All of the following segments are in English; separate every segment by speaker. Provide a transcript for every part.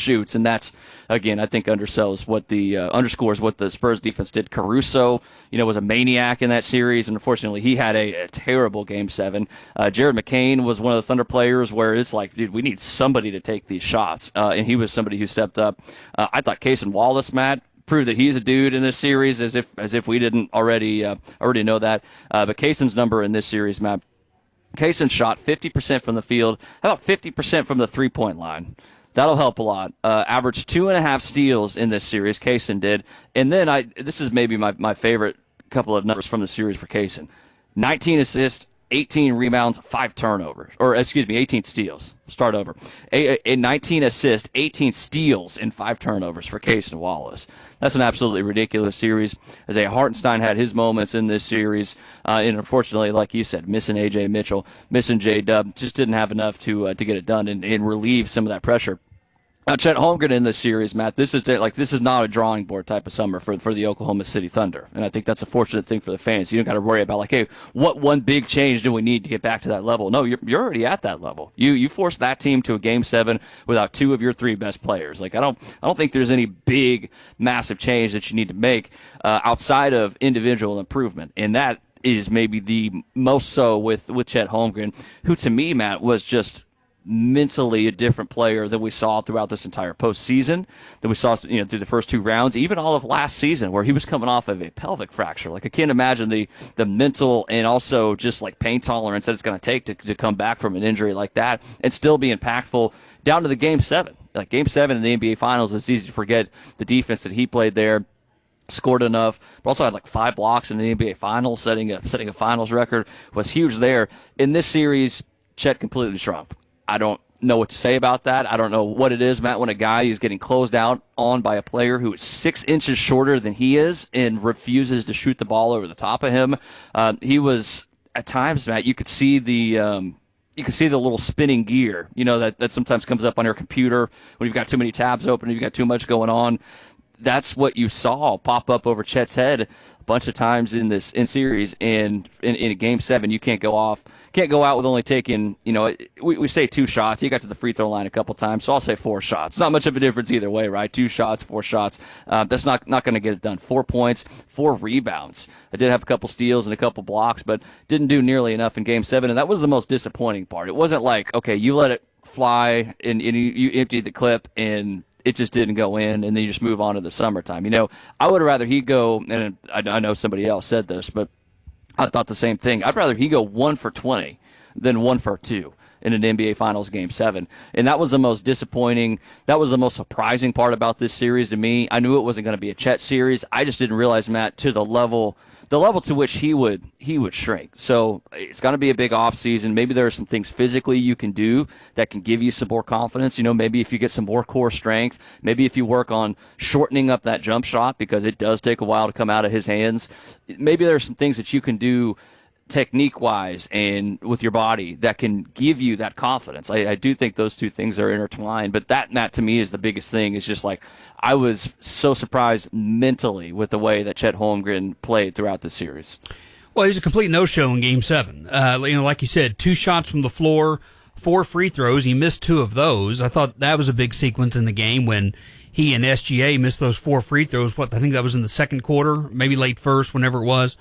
Speaker 1: shoots, and that's, again, I think underscores what the Spurs defense did. Caruso, was a maniac in that series, and unfortunately he had a terrible Game 7. Jared McCain was one of the Thunder players where it's like, dude, we need somebody to take these shots, and he was somebody who stepped up. I thought Cason Wallace, Matt, proved that he's a dude in this series, as if we didn't already know that. But Cason's number in this series, Matt, Cason shot 50% from the field. How about 50% from the three-point line? That'll help a lot. Averaged 2.5 steals in this series, Cason did. And then this is maybe my favorite couple of numbers from the series for Cason. 19 assists, 18 rebounds, 5 turnovers. 18 steals. Start over. 19 assists, 18 steals, and 5 turnovers for Cason Wallace. That's an absolutely ridiculous series. Isaiah Hartenstein had his moments in this series. And unfortunately, like you said, missing A.J. Mitchell, missing J-Dub, just didn't have enough to get it done and relieve some of that pressure. Chet Holmgren in this series, Matt, this is not a drawing board type of summer for the Oklahoma City Thunder, and I think that's a fortunate thing for the fans. You don't got to worry about hey, what one big change do we need to get back to that level? No, you're already at that level. You forced that team to a Game 7 without 2 of your 3 best players. I don't think there's any big massive change that you need to make outside of individual improvement, and that is maybe the most so with Chet Holmgren, who to me, Matt, was just mentally a different player than we saw throughout this entire postseason, that we saw through the first 2 rounds, even all of last season, where he was coming off of a pelvic fracture. I can't imagine the mental and also just pain tolerance that it's going to take to come back from an injury like that and still be impactful down to the Game 7. Game 7 in the NBA Finals, it's easy to forget the defense that he played there. Scored enough, but also had 5 blocks in the NBA Finals, setting a finals record, was huge there. In this series, Chet completely shrunk. I don't know what to say about that. I don't know what it is, Matt, when a guy is getting closed out on by a player who is 6 inches shorter than he is and refuses to shoot the ball over the top of him. He was, at times, Matt, you could see the little spinning gear, that sometimes comes up on your computer when you've got too many tabs open and you've got too much going on. That's what you saw pop up over Chet's head a bunch of times in series, and in a Game 7 you can't go out with only taking, we say 2 shots. He got to the free throw line a couple times, so I'll say 4 shots. Not much of a difference either way, right? 2 shots, 4 shots. That's not going to get it done. 4 points, 4 rebounds. I did have a couple steals and a couple blocks, but didn't do nearly enough in Game 7, and that was the most disappointing part. It wasn't okay, you let it fly and you emptied the clip and it just didn't go in, and then you just move on to the summertime. I would rather he go, and I know somebody else said this, but I thought the same thing. I'd rather he go 1 for 20 than 1 for 2 in an NBA Finals Game 7. And that was the most disappointing, that was the most surprising part about this series to me. I knew it wasn't going to be a Chet series. I just didn't realize, Matt, to the level to which he would shrink. So it's going to be a big offseason. Maybe there are some things physically you can do that can give you some more confidence. Maybe if you get some more core strength, maybe if you work on shortening up that jump shot, because it does take a while to come out of his hands. Maybe there are some things that you can do technique-wise and with your body that can give you that confidence. I do think those two things are intertwined, but that, Matt, to me is the biggest thing. Is just I was so surprised mentally with the way that Chet Holmgren played throughout the series.
Speaker 2: Well, he was a complete no-show in Game 7. Like you said, 2 shots from the floor, 4 free throws. He missed 2 of those. I thought that was a big sequence in the game when he and SGA missed those 4 free throws. I think that was in the second quarter, maybe late first, whenever it was.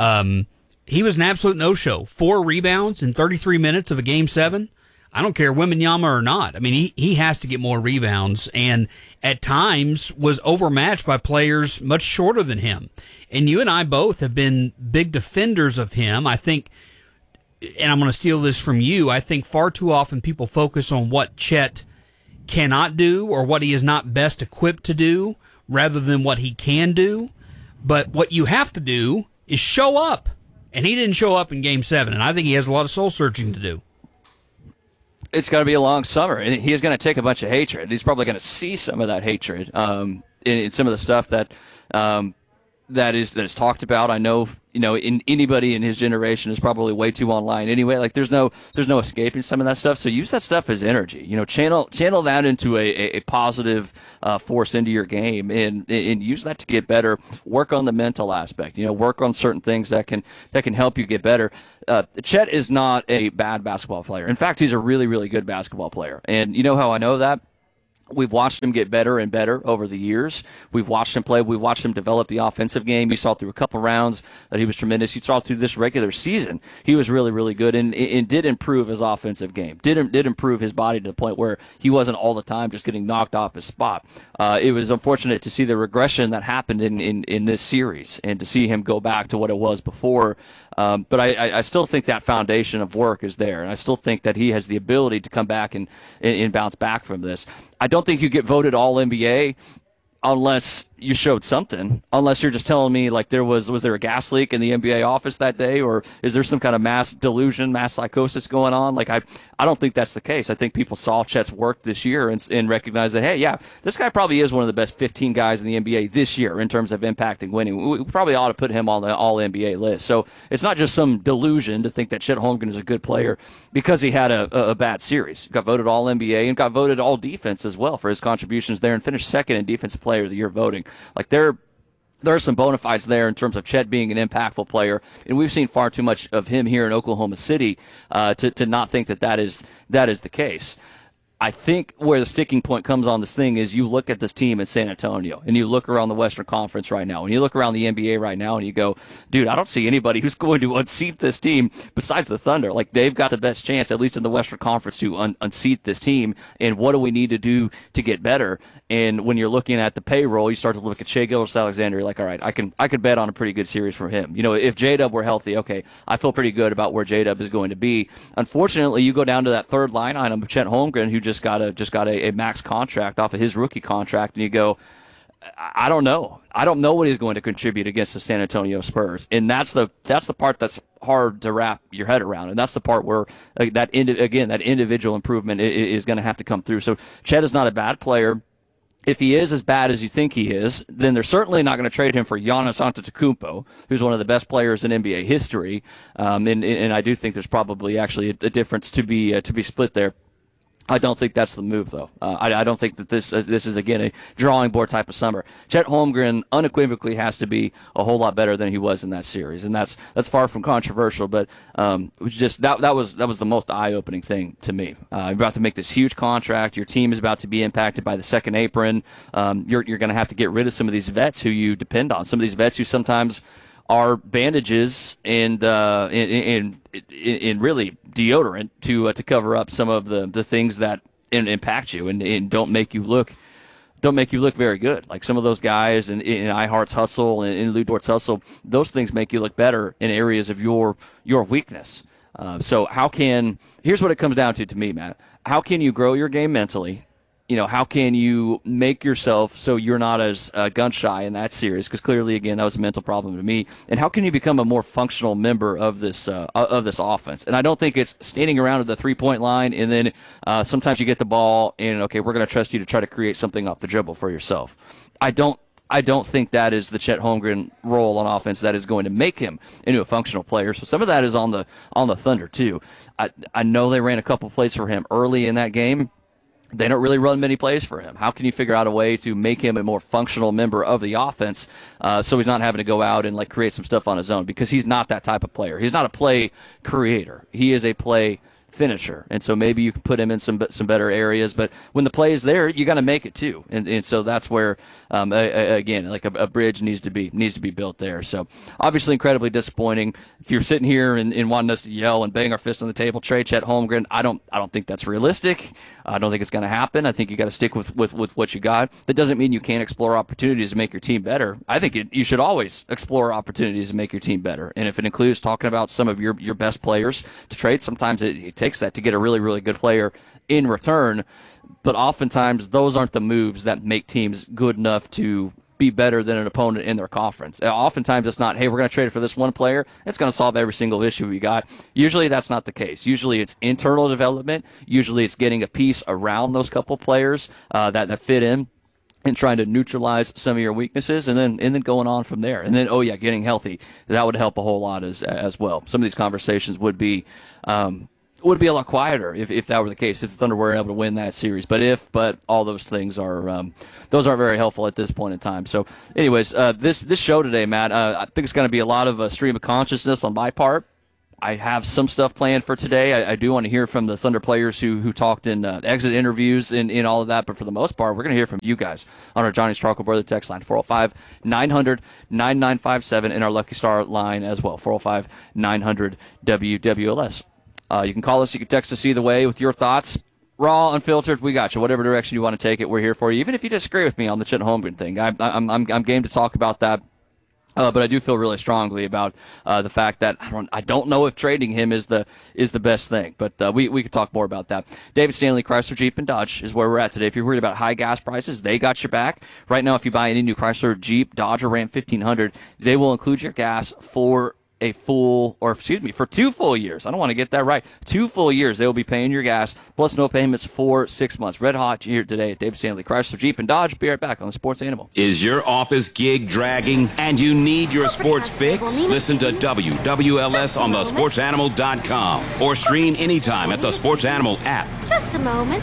Speaker 2: He was an absolute no-show. 4 rebounds in 33 minutes of a Game 7. I don't care, Wembanyama or not. I mean, he has to get more rebounds, and at times was overmatched by players much shorter than him. And you and I both have been big defenders of him. I think, and I'm going to steal this from you, I think far too often people focus on what Chet cannot do or what he is not best equipped to do rather than what he can do. But what you have to do is show up. And he didn't show up in Game 7, and I think he has a lot of soul-searching to do.
Speaker 1: It's going to be a long summer, and he's going to take a bunch of hatred. He's probably going to see some of that hatred in some of the stuff that is talked about. I know, in anybody in his generation is probably way too online anyway. There's no escaping some of that stuff. So use that stuff as energy. Channel that into a positive force into your game, and use that to get better. Work on the mental aspect. Work on certain things that can help you get better. Chet is not a bad basketball player. In fact, he's a really, really good basketball player. And you know how I know that? We've watched him get better and better over the years. We've watched him play. We've watched him develop the offensive game. You saw through a couple rounds that he was tremendous. You saw through this regular season he was really, really good and did improve his offensive game. Did improve his body to the point where he wasn't all the time just getting knocked off his spot. It was unfortunate to see the regression that happened in this series and to see him go back to what it was before. But I still think that foundation of work is there, and I still think that he has the ability to come back and bounce back from this. I don't think you get voted All-NBA unless you showed something, unless you're just telling me like was there a gas leak in the NBA office that day, or is there some kind of mass delusion, mass psychosis going on? Like I don't think that's the case. I think people saw Chet's work this year and recognized that, hey, yeah, this guy probably is one of the best 15 guys in the NBA this year in terms of impacting winning. We probably ought to put him on the All-NBA list. So it's not just some delusion to think that Chet Holmgren is a good player because he had a bad series. Got voted All-NBA and got voted All-Defense as well for his contributions there and finished second in Defensive Player of the Year voting. Like there are some bona fides there in terms of Chet being an impactful player, and we've seen far too much of him here in Oklahoma City to not think that is the case. I think where the sticking point comes on this thing is you look at this team in San Antonio and you look around the Western Conference right now and you look around the NBA right now and you go, dude, I don't see anybody who's going to unseat this team besides the Thunder. Like they've got the best chance, at least in the Western Conference, to unseat this team. And what do we need to do to get better? And when you're looking at the payroll, you start to look at Shai Gilgeous-Alexander. You're like, all right, I could bet on a pretty good series from him. You know, if J-Dub were healthy, okay, I feel pretty good about where J-Dub is going to be. Unfortunately, you go down to that third line item of Chet Holmgren, who just got a max contract off of his rookie contract, and you go, I don't know. I don't know what he's going to contribute against the San Antonio Spurs, and that's the part that's hard to wrap your head around, and that's the part where that individual improvement is going to have to come through. So Chet is not a bad player. If he is as bad as you think he is, then they're certainly not going to trade him for Giannis Antetokounmpo, who's one of the best players in NBA history. And I do think there's probably actually a difference to be split there. I don't think that's the move, though. I don't think that this is, again, a drawing board type of summer. Chet Holmgren unequivocally has to be a whole lot better than he was in that series, and that's far from controversial. But just that was the most eye-opening thing to me. You're about to make this huge contract. Your team is about to be impacted by the second apron. You're going to have to get rid of some of these vets who you depend on. Some of these vets who sometimes are bandages and really deodorant to cover up some of the things that impact you and don't make you look very good. Like some of those guys in iHeart's hustle and in Lou Dort's hustle, those things make you look better in areas of your weakness. So here's what it comes down to me, Matt. How can you grow your game mentally? You know, how can you make yourself so you're not as gun shy in that series? Because clearly, again, that was a mental problem to me. And how can you become a more functional member of this offense? And I don't think it's standing around at the 3-point line and then sometimes you get the ball and, okay, we're going to trust you to try to create something off the dribble for yourself. I don't think that is the Chet Holmgren role on offense that is going to make him into a functional player. So some of that is on the Thunder too. I know they ran a couple plays for him early in that game. They don't really run many plays for him. How can you figure out a way to make him a more functional member of the offense so he's not having to go out and like create some stuff on his own? Because he's not that type of player. He's not a play creator. He is a play finisher, and so maybe you can put him in some better areas, but when the play is there, you got to make it too, and so that's where again, like a bridge needs to be built there. So obviously incredibly disappointing. If you're sitting here and wanting us to yell and bang our fist on the table, trade Chet Holmgren, I don't think that's realistic. I don't think it's going to happen. I think you got to stick with what you got. That doesn't mean you can't explore opportunities to make your team better. I think you should always explore opportunities to make your team better, and if it includes talking about some of your best players to trade, sometimes it takes that to get a really, really good player in return. But oftentimes those aren't the moves that make teams good enough to be better than an opponent in their conference. Oftentimes it's not, hey, we're going to trade for this one player. It's going to solve every single issue we got. Usually that's not the case. Usually it's internal development. Usually it's getting a piece around those couple players that fit in and trying to neutralize some of your weaknesses, and then going on from there. And then, getting healthy. That would help a whole lot as well. Some of these conversations would be a lot quieter if that were the case, if the Thunder were able to win that series. But all those things aren't very helpful at this point in time. So anyways, this show today, Matt, I think it's going to be a lot of stream of consciousness on my part. I have some stuff planned for today. I do want to hear from the Thunder players who talked in exit interviews and all of that. But for the most part, we're going to hear from you guys on our Johnny's Charcoal Brother text line, 405-900-9957, and our Lucky Star line as well, 405-900-WWLS. You can call us. You can text us either way with your thoughts. Raw, unfiltered, we got you. Whatever direction you want to take it, we're here for you. Even if you disagree with me on the Chet Holmgren thing, I'm game to talk about that. But I do feel really strongly about the fact that I don't know if trading him is the best thing. But we could talk more about that. David Stanley, Chrysler, Jeep, and Dodge is where we're at today. If you're worried about high gas prices, they got your back. Right now, if you buy any new Chrysler, Jeep, Dodge, or Ram 1500, they will include your gas for for 2 full years. I don't want to get that right. 2 full years, they will be paying your gas, plus no payments for 6 months. Red hot here today at David Stanley, Chrysler, Jeep, and Dodge. Be right back on the Sports Animal.
Speaker 3: Is your office gig dragging and you need your sports fix? Listen to WWLS on thesportsanimal.com or stream anytime at the Sports Animal app.
Speaker 4: Just a moment.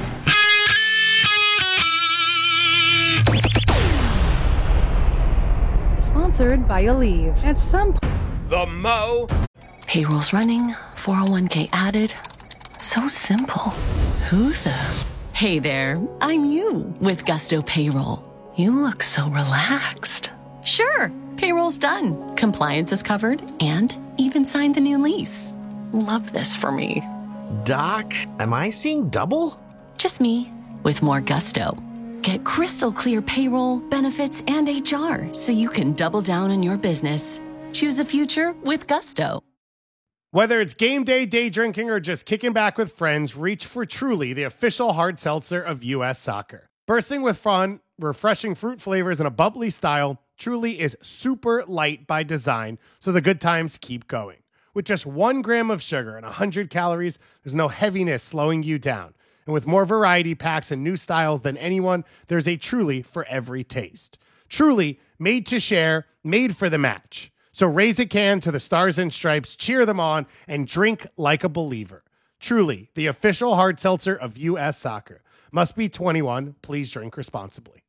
Speaker 5: Sponsored by Aleve. At some point,
Speaker 6: The Mo.
Speaker 7: Payroll's running, 401k added. So simple. Who the? Hey there, I'm you with Gusto Payroll. You look so relaxed. Sure, payroll's done. Compliance is covered and even signed the new lease. Love this for me.
Speaker 6: Doc, am I seeing double?
Speaker 7: Just me with more gusto. Get crystal clear payroll, benefits, and HR so you can double down on your business. Choose a future with Gusto.
Speaker 8: Whether it's game day, day drinking, or just kicking back with friends, reach for Truly, the official hard seltzer of U.S. Soccer. Bursting with fun, refreshing fruit flavors, and a bubbly style, Truly is super light by design, so the good times keep going. With just 1 gram of sugar and 100 calories, there's no heaviness slowing you down. And with more variety packs and new styles than anyone, there's a Truly for every taste. Truly, made to share, made for the match. So raise a can to the Stars and Stripes, cheer them on, and drink like a believer. Truly, the official hard seltzer of U.S. Soccer. Must be 21. Please drink responsibly.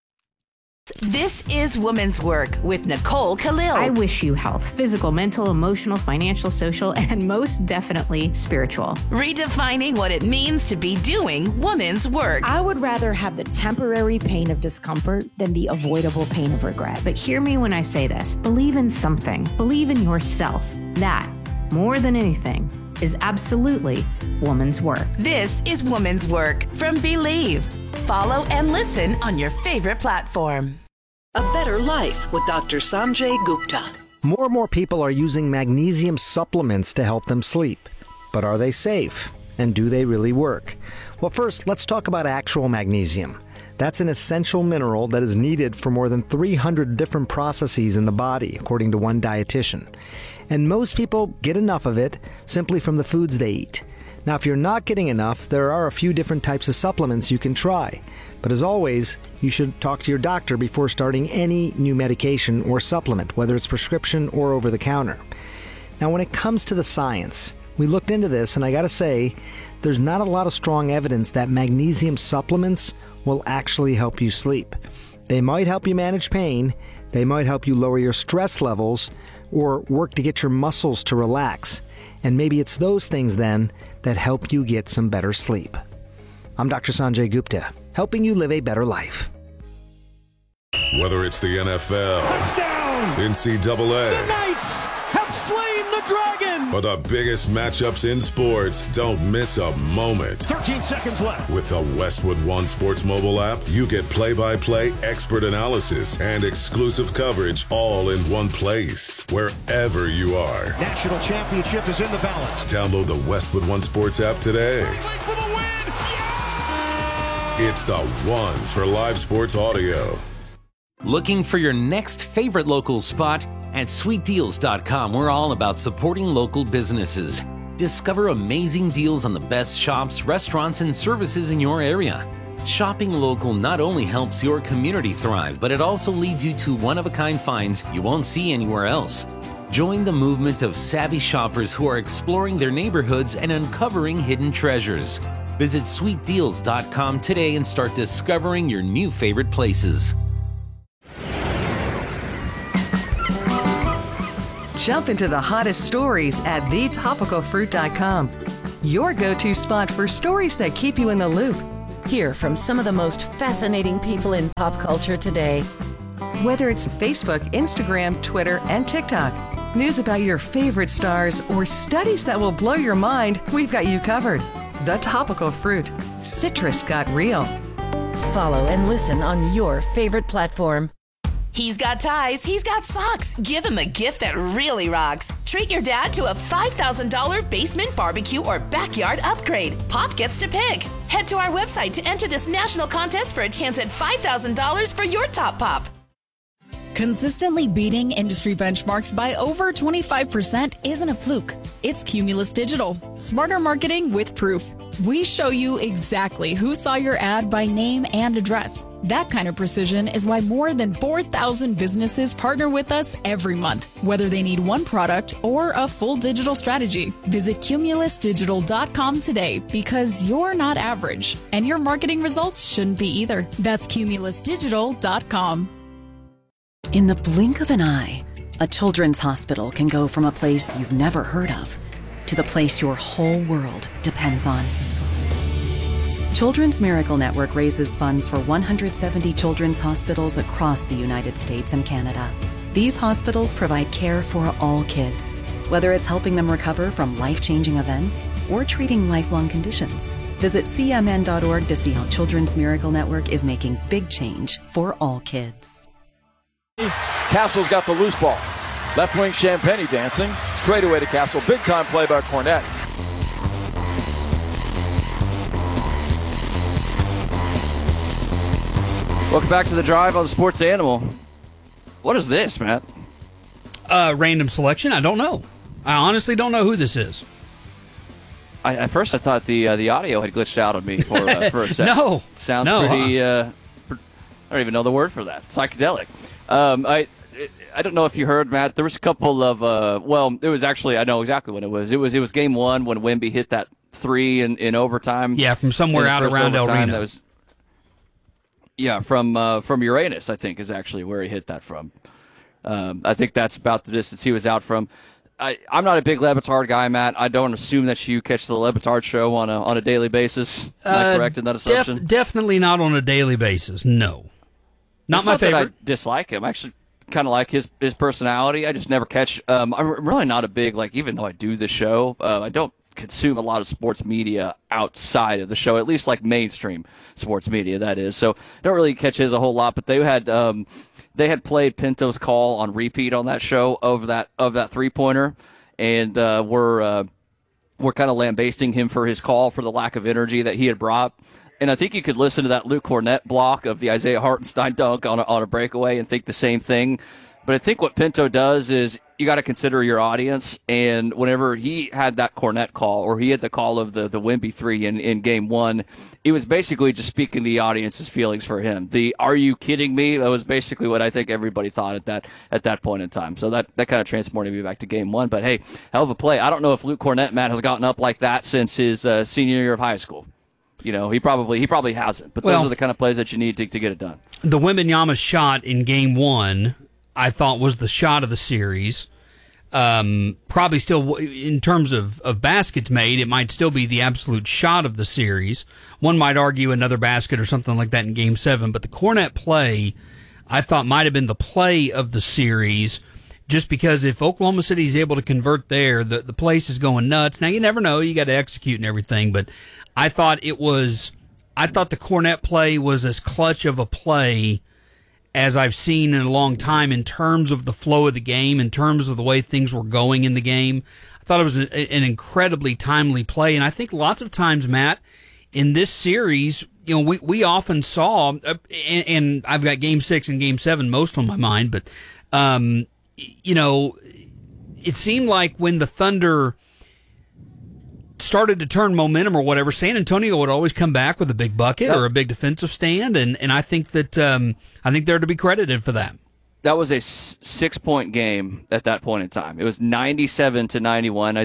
Speaker 9: This is Women's Work with Nicole Khalil.
Speaker 10: I wish you health, physical, mental, emotional, financial, social, and most definitely spiritual.
Speaker 9: Redefining what it means to be doing women's work.
Speaker 11: I would rather have the temporary pain of discomfort than the avoidable pain of regret.
Speaker 10: But hear me when I say this. Believe in something. Believe in yourself. That, more than anything, is absolutely woman's work.
Speaker 9: This is Women's Work from Believe. Follow and listen on your favorite platform.
Speaker 12: A Better Life with Dr. Sanjay Gupta.
Speaker 13: More and more people are using magnesium supplements to help them sleep. But are they safe? And do they really work? Well, first, let's talk about actual magnesium. That's an essential mineral that is needed for more than 300 different processes in the body, according to one dietitian. And most people get enough of it simply from the foods they eat. Now, if you're not getting enough, there are a few different types of supplements you can try. But as always, you should talk to your doctor before starting any new medication or supplement, whether it's prescription or over the counter. Now, when it comes to the science, we looked into this, and I gotta say, there's not a lot of strong evidence that magnesium supplements will actually help you sleep. They might help you manage pain, they might help you lower your stress levels, or work to get your muscles to relax. And maybe it's those things then that help you get some better sleep. I'm Dr. Sanjay Gupta, helping you live a better life.
Speaker 14: Whether it's the NFL, touchdown, NCAA,
Speaker 15: the Knights have slain the dragon,
Speaker 14: or the biggest matchups in sports, don't miss a moment.
Speaker 15: 13 seconds left.
Speaker 14: With the Westwood One Sports mobile app, you get play-by-play expert analysis and exclusive coverage all in one place, wherever you are.
Speaker 15: National championship is in the balance.
Speaker 14: Download the Westwood One Sports app today.
Speaker 15: For the win! Yeah!
Speaker 14: It's the one for live sports audio.
Speaker 16: Looking for your next favorite local spot? At sweetdeals.com, we're all about supporting local businesses. Discover amazing deals on the best shops, restaurants, and services in your area. Shopping local not only helps your community thrive, but it also leads you to one-of-a-kind finds you won't see anywhere else. Join the movement of savvy shoppers who are exploring their neighborhoods and uncovering hidden treasures. Visit sweetdeals.com today and start discovering your new favorite places.
Speaker 4: Jump into the hottest stories at thetopicalfruit.com. Your go-to spot for stories that keep you in the loop.
Speaker 17: Hear from some of the most fascinating people in pop culture today.
Speaker 4: Whether it's Facebook, Instagram, Twitter, and TikTok, news about your favorite stars, or studies that will blow your mind, we've got you covered. The Topical Fruit. Citrus got real.
Speaker 17: Follow and listen on your favorite platform.
Speaker 9: He's got ties, he's got socks. Give him a gift that really rocks. Treat your dad to a $5,000 basement barbecue or backyard upgrade. Pop gets to pick. Head to our website to enter this national contest for a chance at $5,000 for your top pop.
Speaker 18: Consistently beating industry benchmarks by over 25% isn't a fluke. It's Cumulus Digital. Smarter marketing with proof. We show you exactly who saw your ad by name and address. That kind of precision is why more than 4,000 businesses partner with us every month, whether they need one product or a full digital strategy. Visit cumulusdigital.com today because you're not average, and your marketing results shouldn't be either. That's cumulusdigital.com.
Speaker 19: In the blink of an eye, a children's hospital can go from a place you've never heard of to the place your whole world depends on. Children's Miracle Network raises funds for 170 children's hospitals across the United States and Canada. These hospitals provide care for all kids, whether it's helping them recover from life-changing events or treating lifelong conditions. Visit cmn.org to see how Children's Miracle Network is making big change for all kids.
Speaker 20: Castle's got the loose ball. Left wing Champagny dancing. Straight away to Castle. Big time play by Cornette.
Speaker 1: Welcome back to The Drive on the Sports Animal. What is this, Matt?
Speaker 2: Random selection? I don't know. I honestly don't know who this is.
Speaker 1: At first I thought the audio had glitched out on me for a second.
Speaker 2: No.
Speaker 1: Sounds
Speaker 2: no,
Speaker 1: pretty, I don't even know the word for that. Psychedelic. I don't know if you heard, Matt. There was a couple of it was actually, I know exactly what it was. It was game one when Wemby hit that three in overtime.
Speaker 2: Yeah, from somewhere out around El Reno.
Speaker 1: That was, from Uranus, I think, is actually where he hit that from. I think that's about the distance he was out from. I'm not a big Le Batard guy, Matt. I don't assume that you catch the Le Batard show on a daily basis. Am I correct in that assumption?
Speaker 2: Definitely not on a daily basis, no. Not my favorite.
Speaker 1: That I dislike him. I actually kind of like his personality. I just never catch. I'm really not a big, even though I do the show, I don't consume a lot of sports media outside of the show, at least like mainstream sports media, that is. So don't really catch his a whole lot, but they had played Pinto's call on repeat on that show of that three-pointer, and we're kind of lambasting him for his call for the lack of energy that he had brought. And I think you could listen to that Luke Cornette block of the Isaiah Hartenstein dunk on a breakaway and think the same thing. But I think what Pinto does is you got to consider your audience. And whenever he had that Cornette call, or he had the call of the Wemby three in game one, it was basically just speaking the audience's feelings for him. The "Are you kidding me?" That was basically what I think everybody thought at that point in time. So that kind of transported me back to game one. But hey, hell of a play. I don't know if Luke Cornette, Matt, has gotten up like that since his senior year of high school. He probably hasn't. But those are the kind of plays that you need to get it done.
Speaker 2: The Wembanyama shot in game one, I thought, was the shot of the series. Probably still, in terms of baskets made, it might still be the absolute shot of the series. One might argue another basket or something like that in game 7, but the Cornette play, I thought, might have been the play of the series, just because if Oklahoma City is able to convert there, the place is going nuts. Now, you never know. You got to execute and everything, but I thought the Cornette play was as clutch of a play as I've seen in a long time in terms of the flow of the game, in terms of the way things were going in the game. I thought it was an incredibly timely play, and I think lots of times, Matt, in this series, we often saw, and I've got game 6 and game 7 most on my mind, but it seemed like when the Thunder started to turn momentum or whatever, San Antonio would always come back with a big bucket or a big defensive stand, and I think that they're to be credited for that.
Speaker 1: That was a 6-point game at that point in time. It was 97-91. Isaiah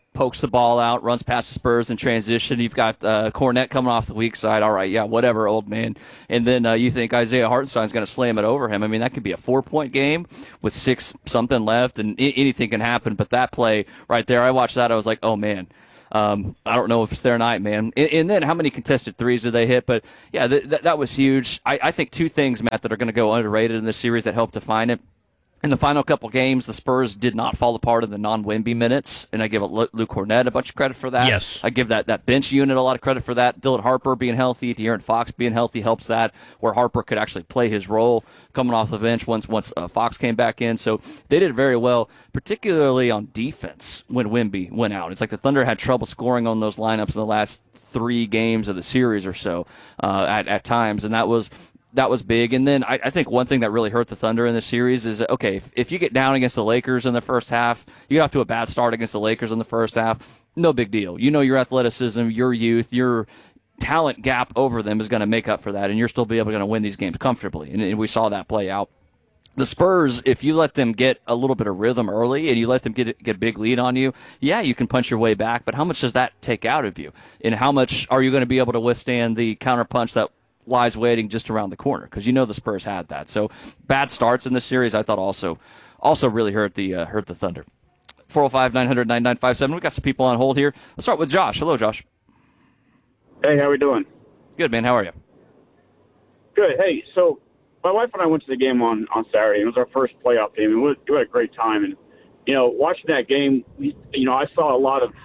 Speaker 1: pokes the ball out, runs past the Spurs in transition. You've got Cornette coming off the weak side. All right, yeah, whatever, old man. And then you think Isaiah Hartenstein's going to slam it over him. I mean, that could be a 4-point game with 6-something left, and anything can happen. But that play right there, I watched that. I was like, oh, man. I don't know if it's their night, man. And then how many contested threes did they hit? But, yeah, that was huge. I think two things, Matt, that are going to go underrated in this series that help define it. In the final couple games, the Spurs did not fall apart in the non-Wemby minutes, and I give Luke Cornette a bunch of credit for that.
Speaker 2: Yes.
Speaker 1: I give that bench unit a lot of credit for that. Dylan Harper being healthy, De'Aaron Fox being healthy helps that, where Harper could actually play his role coming off the bench once Fox came back in. So they did very well, particularly on defense when Wemby went out. It's like the Thunder had trouble scoring on those lineups in the last 3 games of the series or so at times, and that was big. And then I think one thing that really hurt the Thunder in this series is, okay, if you get down against the Lakers in the first half, you get off to a bad start against the Lakers in the first half, no big deal. You know your athleticism, your youth, your talent gap over them is going to make up for that, and you're still be able to win these games comfortably. And we saw that play out. The Spurs, if you let them get a little bit of rhythm early and you let them get a big lead on you, yeah, you can punch your way back, but how much does that take out of you? And how much are you going to be able to withstand the counterpunch that lies waiting just around the corner? Because you know the Spurs had that. So bad starts in this series, I thought also really hurt the Thunder. 405-900-9957. We got some people on hold here. Let's start with Josh. Hello, Josh.
Speaker 21: Hey, how we doing?
Speaker 1: Good, man. How are you?
Speaker 21: Good. Hey, so my wife and I went to the game on Saturday. It was our first playoff game, and we had a great time. And watching that game, I saw a lot of,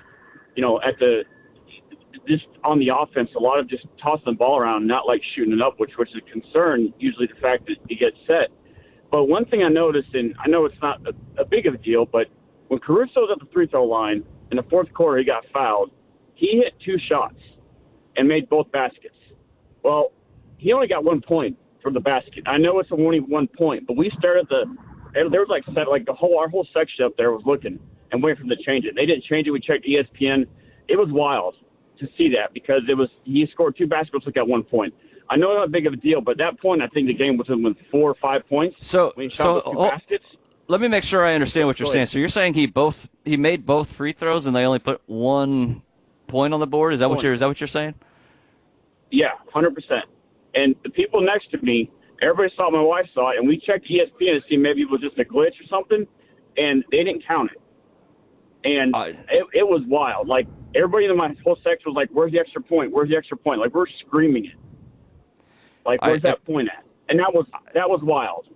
Speaker 21: just on the offense, a lot of just tossing the ball around, not like shooting it up, which is a concern, usually the fact that you get set. But one thing I noticed, and I know it's not a big of a deal, but when Caruso's at the free throw line, in the fourth quarter he got fouled, he hit 2 shots and made both baskets. Well, he only got 1 point from the basket. I know it's only 1 point, but we started there was our whole section up there was looking and waiting for them to change it. They didn't change it. We checked ESPN. It was wild to see that because he scored 2 baskets, took at 1 point. I know not big of a deal, but that point, I think the game was with 4 or 5 points.
Speaker 1: So
Speaker 21: when he shot 2 baskets.
Speaker 1: Let me make sure I understand what you're saying. So you're saying he made both free throws and they only put 1 point on the board? Is that what you're saying?
Speaker 21: Yeah, 100%. And the people next to me, everybody saw it, my wife saw it, and we checked ESPN to see maybe it was just a glitch or something, and they didn't count it. And it was wild. Like, everybody in my whole section was like, where's the extra point? Where's the extra point? Like, we're screaming it. Like, where's that point at? And that was wild.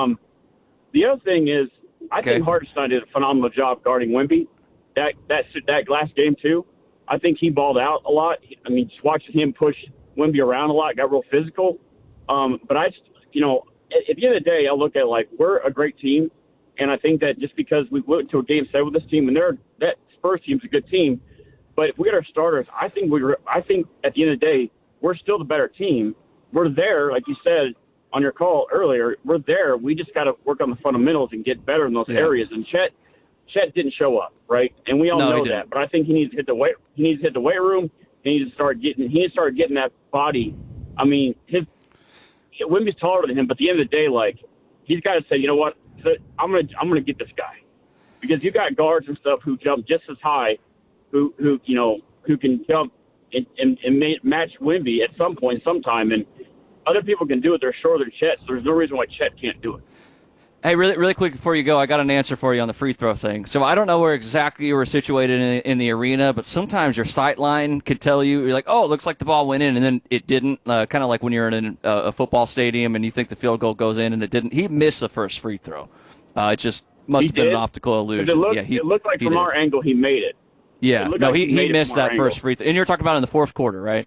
Speaker 21: The other thing is, I think Hartenstein did a phenomenal job guarding Wemby. That last game, too, I think he balled out a lot. I mean, just watching him push Wemby around a lot, got real physical. But at the end of the day, I look at we're a great team. And I think that just because we went to a game 7 with this team, and that Spurs team's a good team, but if we get our starters, I think at the end of the day, we're still the better team. We're there, like you said on your call earlier. We're there. We just got to work on the fundamentals and get better in those areas. And Chet didn't show up, right? And we all know that. But I think he needs to hit the weight. He needs to hit the weight room. He needs to start getting that body. I mean, Wemby's taller than him, but at the end of the day, he's got to say, you know what? I'm gonna get this guy, because you got guards and stuff who jump just as high, who can jump and match Wemby at some point, sometime, and other people can do it. They're shorter than Chet, so there's no reason why Chet can't do it.
Speaker 1: Hey, really quick before you go, I got an answer for you on the free throw thing. So I don't know where exactly you were situated in the arena, but sometimes your sight line could tell you, you're like, oh, it looks like the ball went in, and then it didn't. Kind of like when you're in a football stadium and you think the field goal goes in and it didn't. He missed the first free throw. It just must have been an optical illusion.
Speaker 21: It looked like from our angle he made it.
Speaker 1: Yeah, no, he missed that first free throw. And you're talking about in the fourth quarter, right?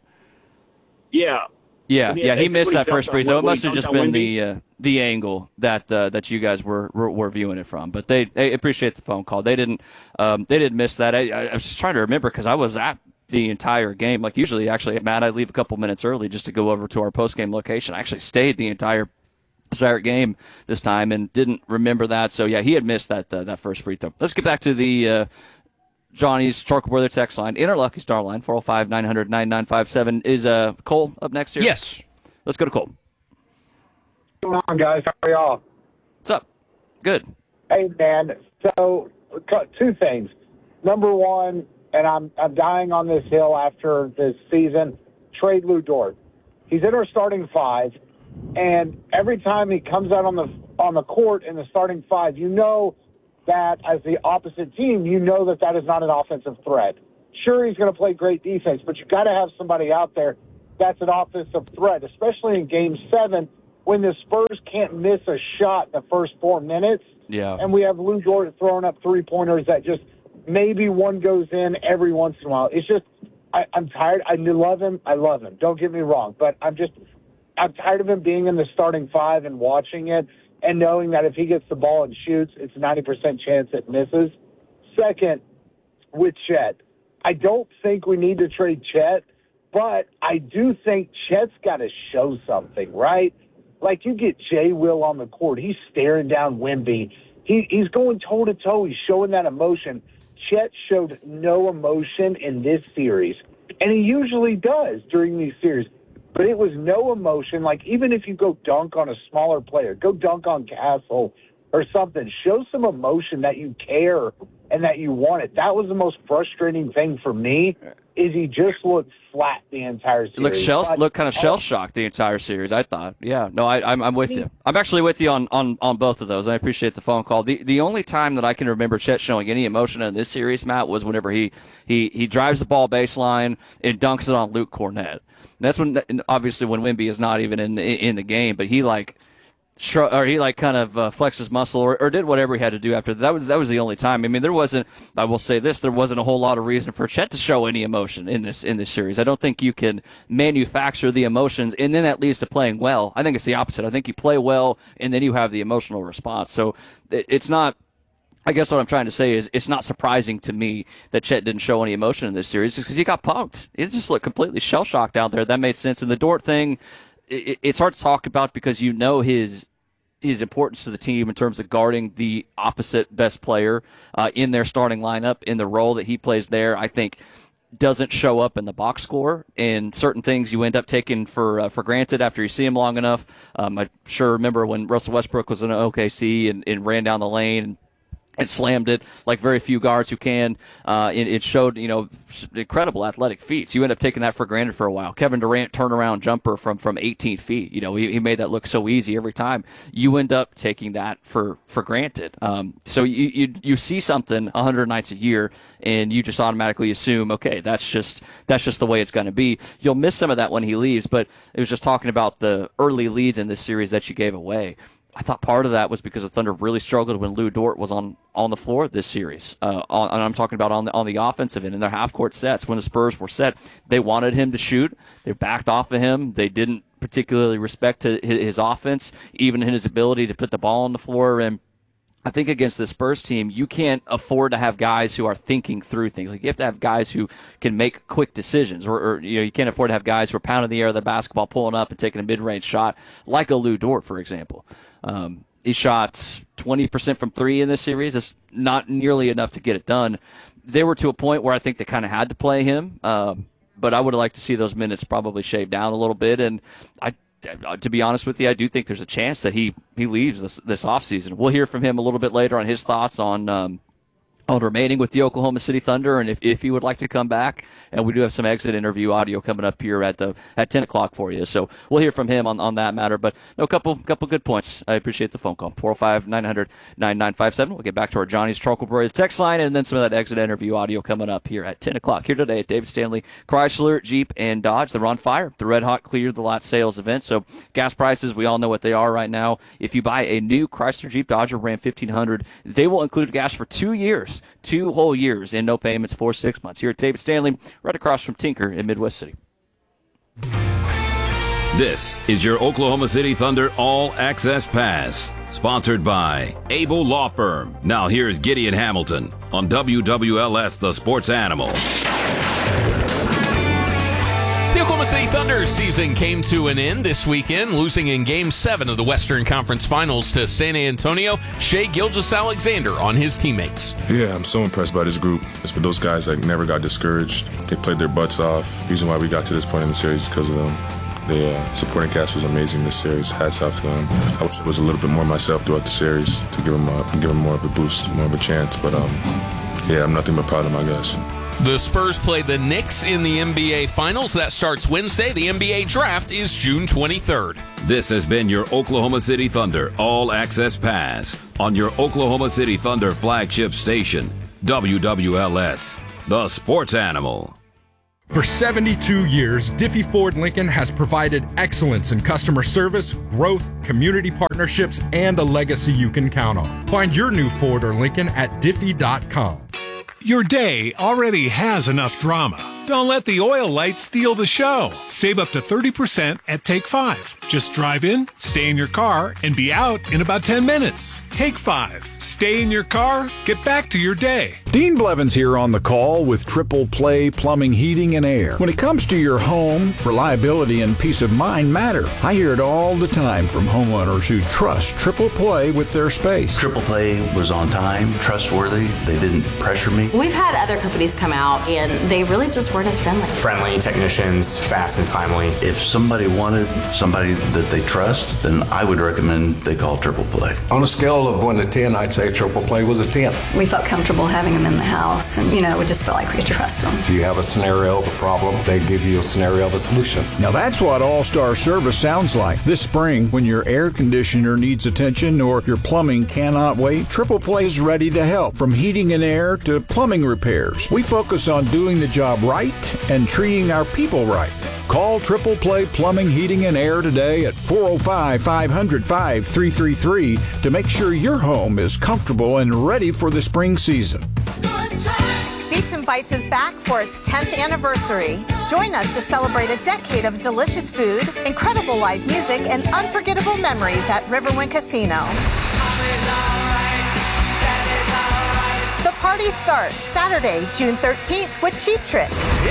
Speaker 21: Yeah.
Speaker 1: Yeah, he missed that first free throw. It must have just been the angle that you guys were viewing it from. But they appreciate the phone call. They didn't miss that. I was just trying to remember because I was at the entire game. Like usually, actually, Matt, I leave a couple minutes early just to go over to our post-game location. I actually stayed the entire Saturday game this time and didn't remember that. So yeah, he had missed that first free throw. Let's get back to the Johnny's Charcoal Boiler text line. In our Lucky Star line, 405-900-9957. Is Cole up next here?
Speaker 2: Yes.
Speaker 1: Let's go to Cole.
Speaker 22: Come on, guys. How are y'all?
Speaker 1: What's up? Good.
Speaker 22: Hey, man. So, 2 things. Number one, and I'm dying on this hill after this season. Trade Lou Dort. He's in our starting five, and every time he comes out on the court in the starting five, you know that as the opposite team, you know that is not an offensive threat. Sure, he's going to play great defense, but you got to have somebody out there that's an offensive threat, especially in Game 7 when the Spurs can't miss a shot in the first 4 minutes.
Speaker 1: Yeah.
Speaker 22: And we have Lou Dort throwing up three-pointers that just maybe one goes in every once in a while. It's just I'm tired. I love him. I love him. Don't get me wrong. But I'm tired of him being in the starting five and watching it and knowing that if he gets the ball and shoots, it's a 90% chance it misses. Second, with Chet, I don't think we need to trade Chet, but I do think Chet's got to show something, right? Like, you get Jay Will on the court. He's staring down Wemby. He's going toe-to-toe. He's showing that emotion. Chet showed no emotion in this series, and he usually does during these series. But it was no emotion. Like, even if you go dunk on a smaller player, go dunk on Castle or something, show some emotion that you care and that you want it. That was the most frustrating thing for me, is he just looked flat the entire series.
Speaker 1: Looked kind of shell-shocked the entire series, I thought. Yeah, no, I'm with you. I'm actually with you on both of those. I appreciate the phone call. The only time that I can remember Chet showing any emotion in this series, Matt, was whenever he drives the ball baseline and dunks it on Luke Cornett. That's when, obviously, when Wemby is not even in the game, but he kind of flexed his muscle or did whatever he had to do after that. That was the only time. I mean, there wasn't a whole lot of reason for Chet to show any emotion in this series. I don't think you can manufacture the emotions and then that leads to playing well. I think it's the opposite. I think you play well and then you have the emotional response. So it's not. I guess what I'm trying to say is it's not surprising to me that Chet didn't show any emotion in this series because he got punked. It just looked completely shell-shocked out there. That made sense. And the Dort thing, it's hard to talk about because you know his importance to the team in terms of guarding the opposite best player in their starting lineup, in the role that he plays there. I think doesn't show up in the box score, and certain things you end up taking for granted after you see him long enough. I sure remember when Russell Westbrook was in OKC and ran down the lane and slammed it like very few guards who can. It showed, incredible athletic feats. You end up taking that for granted for a while. Kevin Durant turnaround jumper from 18 feet. He made that look so easy every time. You end up taking that for granted. So you see something 100 nights a year, and you just automatically assume, okay, that's just the way it's going to be. You'll miss some of that when he leaves, but it was just talking about the early leads in this series that you gave away. I thought part of that was because the Thunder really struggled when Lou Dort was on the floor this series. And I'm talking about on the offensive end in their half-court sets. When the Spurs were set, they wanted him to shoot. They backed off of him. They didn't particularly respect his offense, even in his ability to put the ball on the floor. And I think against the Spurs team, you can't afford to have guys who are thinking through things. Like, you have to have guys who can make quick decisions, or you can't afford to have guys who are pounding the air of the basketball, pulling up and taking a mid-range shot, like a Lou Dort, for example. He shot 20% from three in this series. It's not nearly enough to get it done. They were to a point where I think they kind of had to play him, but I would have liked to see those minutes probably shaved down a little bit. And to be honest with you, I do think there's a chance that he leaves this offseason. We'll hear from him a little bit later on his thoughts on remaining with the Oklahoma City Thunder, and if he would like to come back. And we do have some exit interview audio coming up here at 10 o'clock for you. So we'll hear from him on that matter. But a couple good points. I appreciate the phone call. 405-900-9957. We'll get back to our Johnny's Charcoal Brewery text line, and then some of that exit interview audio coming up here at 10 o'clock. Here today at David Stanley Chrysler, Jeep, and Dodge. They're on fire. The Red Hot Clear the Lot sales event. So gas prices, we all know what they are right now. If you buy a new Chrysler, Jeep, Dodge, or Ram 1500, they will include gas for 2 years. 2 whole years and no payments for 6 months. Here at David Stanley, right across from Tinker in Midwest City.
Speaker 3: This is your Oklahoma City Thunder All Access Pass, sponsored by Abel Law Firm. Now here's Gideon Hamilton on WWLS, the Sports Animal.
Speaker 5: The Oklahoma City Thunder season came to an end this weekend, losing in Game 7 of the Western Conference Finals to San Antonio. Shai Gilgeous-Alexander on his teammates.
Speaker 23: Yeah, I'm so impressed by this group. It's for those guys that never got discouraged. They played their butts off. The reason why we got to this point in the series is because of them. The supporting cast was amazing this series. Hats off to them. I wish I was a little bit more myself throughout the series to give them more of a boost, more of a chance. But yeah, I'm nothing but proud of my guys.
Speaker 5: The Spurs play the Knicks in the NBA Finals. That starts Wednesday. The NBA Draft is June 23rd.
Speaker 3: This has been your Oklahoma City Thunder All Access Pass on your Oklahoma City Thunder flagship station, WWLS, the sports animal.
Speaker 6: For 72 years, Diffie Ford Lincoln has provided excellence in customer service, growth, community partnerships, and a legacy you can count on. Find your new Ford or Lincoln at Diffie.com.
Speaker 7: Your day already has enough drama. Don't let the oil light steal the show. Save up to 30% at Take 5. Just drive in, stay in your car, and be out in about 10 minutes. Take 5. Stay in your car, get back to your day.
Speaker 8: Dean Blevins here on the call with Triple Play Plumbing, Heating, and Air. When it comes to your home, reliability and peace of mind matter. I hear it all the time from homeowners who trust Triple Play with their space.
Speaker 24: Triple Play was on time, trustworthy. They didn't pressure me.
Speaker 25: We've had other companies come out, and they really just weren't as friendly.
Speaker 26: Friendly technicians, fast and timely.
Speaker 24: If somebody wanted somebody that they trust, then I would recommend they call Triple Play.
Speaker 27: On a scale of 1 to 10, I'd say Triple Play was a 10.
Speaker 28: We felt comfortable having them in the house, and, we just felt like we could trust them.
Speaker 27: If you have a scenario of a problem, they give you a scenario of a solution.
Speaker 8: Now that's what All-Star Service sounds like. This spring, when your air conditioner needs attention or your plumbing cannot wait, Triple Play is ready to help. From heating and air to plumbing repairs, we focus on doing the job right and treating our people right. Call Triple Play Plumbing, Heating, and Air today at 405-500-5333 to make sure your home is comfortable and ready for the spring season.
Speaker 29: Beats and Bites is back for its 10th anniversary. Join us to celebrate a decade of delicious food, incredible live music, and unforgettable memories at Riverwind Casino. The party starts Saturday, June 13th with Cheap Trick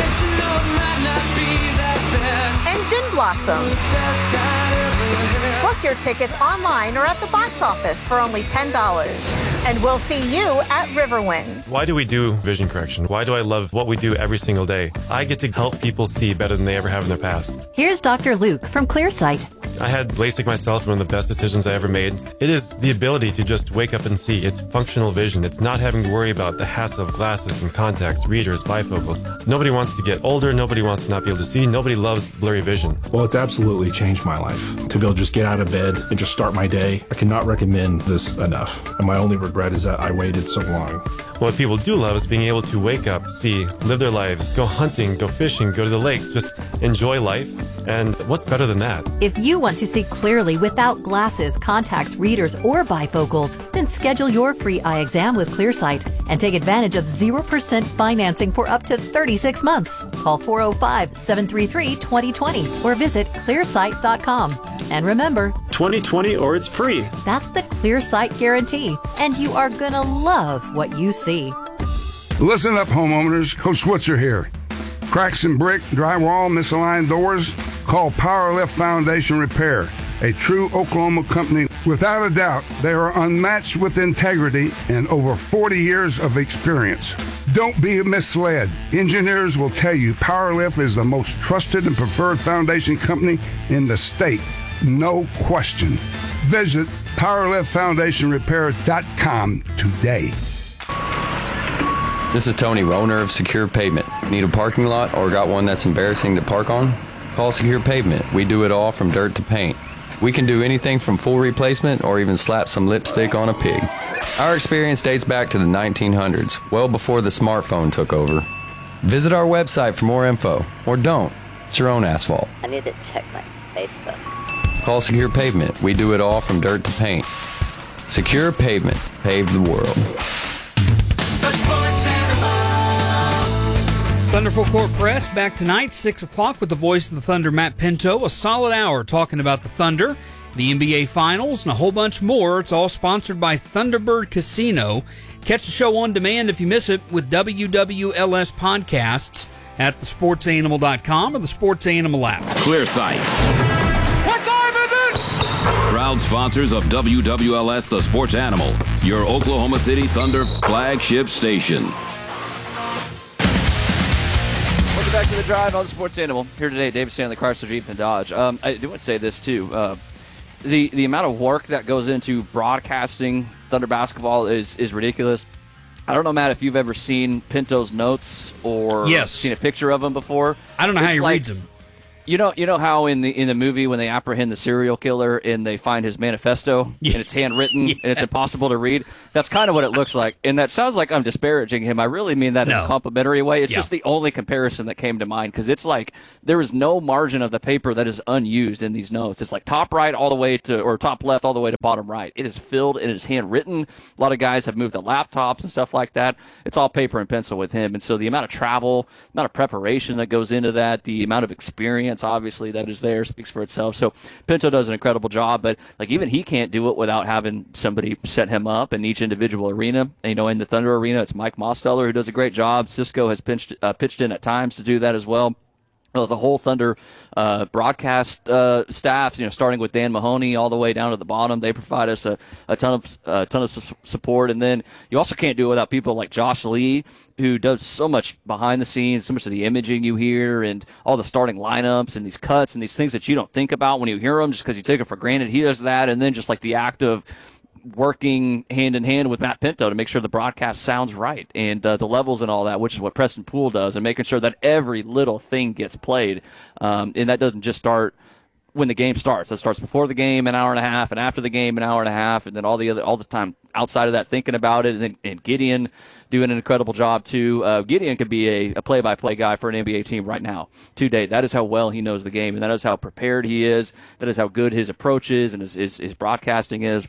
Speaker 29: and Gin Blossoms. Book your tickets online or at the box office for only $10. And we'll see you at Riverwind.
Speaker 30: Why do we do vision correction? Why do I love what we do every single day? I get to help people see better than they ever have in their past.
Speaker 31: Here's Dr. Luke from Clearsight.
Speaker 30: I had LASIK myself, one of the best decisions I ever made. It is the ability to just wake up and see. It's functional vision. It's not having to worry about the hassle of glasses and contacts, readers, bifocals. Nobody wants to get older. Nobody wants to not be able to see. Nobody loves blurry vision.
Speaker 32: Well, it's absolutely changed my life. To be able to just get out of bed and just start my day, I cannot recommend this enough. And my only regret is that I waited so long.
Speaker 30: What people do love is being able to wake up, see, live their lives, go hunting, go fishing, go to the lakes, just enjoy life. And what's better than that?
Speaker 31: If you want to see clearly without glasses, contacts, readers, or bifocals, then schedule your free eye exam with Clearsight and take advantage of 0% financing for up to 36 months. Call 405-733-2020 or visit clearsight.com. And remember,
Speaker 33: 2020 or it's free.
Speaker 31: That's the Clearsight guarantee, and you are gonna love what you see.
Speaker 34: Listen up, homeowners. Coach Switzer here. Cracks in brick, drywall, misaligned doors? Call Powerlift Foundation Repair, a true Oklahoma company. Without a doubt, they are unmatched with integrity and over 40 years of experience. Don't be misled. Engineers will tell you Powerlift is the most trusted and preferred foundation company in the state. No question. Visit PowerliftFoundationRepair.com today.
Speaker 35: This is Tony, owner of Secure Pavement. Need a parking lot or got one that's embarrassing to park on? Call Secure Pavement. We do it all from dirt to paint. We can do anything from full replacement or even slap some lipstick on a pig. Our experience dates back to the 1900s, well before the smartphone took over. Visit our website for more info, or don't. It's your own asphalt.
Speaker 36: I need to check my Facebook.
Speaker 35: Call Secure Pavement. We do it all from dirt to paint. Secure Pavement. Pave the world.
Speaker 2: Thunder Full Court Press back tonight, 6 o'clock, with the voice of the Thunder, Matt Pinto. A solid hour talking about the Thunder, the NBA Finals, and a whole bunch more. It's all sponsored by Thunderbird Casino. Catch the show on demand if you miss it with WWLS podcasts at thesportsanimal.com or the Sports Animal app.
Speaker 3: Clearsight. What time is it? Proud sponsors of WWLS The Sports Animal, your Oklahoma City Thunder flagship station.
Speaker 1: Welcome back to the Drive on the Sports Animal. Here today, David Stanley, Chrysler Jeep and Dodge. I do want to say this too. The amount of work that goes into broadcasting Thunder basketball is ridiculous. I don't know, Matt, if you've ever seen Pinto's notes or seen a picture of him before.
Speaker 2: I don't know how he reads them.
Speaker 1: You know how in the movie when they apprehend the serial killer and they find his manifesto and it's handwritten and it's impossible to read? That's kind of what it looks like. And that sounds like I'm disparaging him. I really mean that in a complimentary way. It's just the only comparison that came to mind because it's like there is no margin of the paper that is unused in these notes. It's like top right all the way to, or top left all the way to bottom right. It is filled. It is handwritten. A lot of guys have moved to laptops and stuff like that. It's all paper and pencil with him. And so the amount of travel, the amount of preparation that goes into that, the amount of experience, obviously, that is there speaks for itself. So Pinto does an incredible job, but like even he can't do it without having somebody set him up in each individual arena. And, in the Thunder arena, it's Mike Mosteller who does a great job. Cisco has pitched in at times to do that as well. The whole Thunder broadcast staff, starting with Dan Mahoney all the way down to the bottom, they provide us a ton of support. And then you also can't do it without people like Josh Lee, who does so much behind the scenes, so much of the imaging you hear, and all the starting lineups and these cuts and these things that you don't think about when you hear them, just because you take it for granted. He does that, and then just like the act of working hand in hand with Matt Pinto to make sure the broadcast sounds right and the levels and all that, which is what Preston Poole does, and making sure that every little thing gets played. And that doesn't just start when the game starts. That starts before the game, an hour and a half, and after the game, an hour and a half, and then all the time outside of that thinking about it. And Gideon doing an incredible job too. Gideon could be a play-by-play guy for an NBA team right now to date. That is how well he knows the game, and that is how prepared he is. That is how good his approach is and his broadcasting is.